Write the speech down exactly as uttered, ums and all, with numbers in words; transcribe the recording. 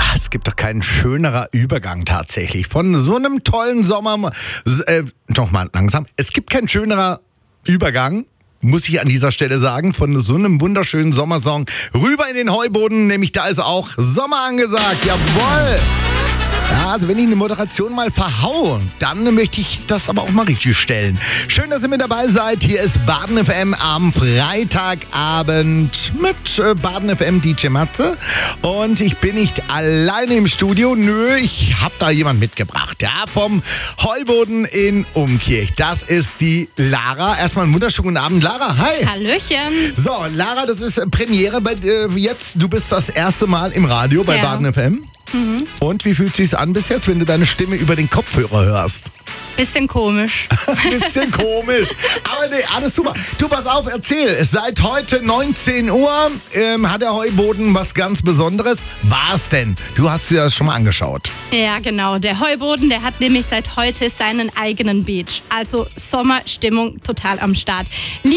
Es gibt doch keinen schönerer Übergang tatsächlich von so einem tollen Sommer. Äh, noch mal langsam. Es gibt keinen schönerer Übergang, muss ich an dieser Stelle sagen, von so einem wunderschönen Sommersong rüber in den Heuboden. Nämlich da ist auch Sommer angesagt. Jawohl! Ja, also wenn ich eine Moderation mal verhaue, dann möchte ich das aber auch mal richtig stellen. Schön, dass ihr mit dabei seid. Hier ist Baden F M am Freitagabend mit äh, Baden F M D J Matze. Und ich bin nicht alleine im Studio. Nö, ich habe da jemand mitgebracht. Ja, vom Heuboden in Umkirch. Das ist die Lara. Erstmal einen wunderschönen guten Abend, Lara. Hi. Hallöchen. So, Lara, das ist Premiere bei äh, jetzt. Du bist das erste Mal im Radio bei Ja. Baden F M. Mhm. Und wie fühlt es sich an bis jetzt, wenn du deine Stimme über den Kopfhörer hörst? Bisschen komisch. Bisschen komisch. Aber nee, alles super. Du, pass auf, erzähl. Seit heute neunzehn Uhr ähm, hat der Heuboden was ganz Besonderes. Was denn? Du hast dir das schon mal angeschaut. Ja, genau. Der Heuboden, der hat nämlich seit heute seinen eigenen Beach. Also Sommerstimmung total am Start.